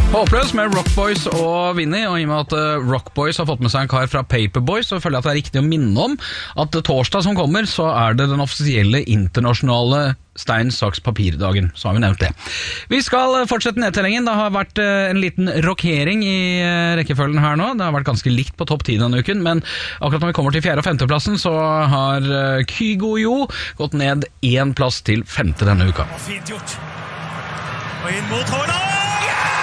Håpløs med Rock Boys og Vinny, og i og med at Rock Boys har fått med seg en kar fra Paperboy, så føler jeg at det er riktig å minne om at torsdag som kommer, så er det den offisielle internasjonale Stein, Saks, Papir-dagen, så har vi nevnt det. Vi skal fortsette nedtellingen. Det har vært en liten rokering i rekkefølgen her nå. Det har vært ganske likt på topp 10 denne uken, men akkurat når vi kommer til 4. og 5. plassen, så har Kygo Jo gått ned 1 plass til 5. denne uka. Fint gjort. Og inn mot Haaland!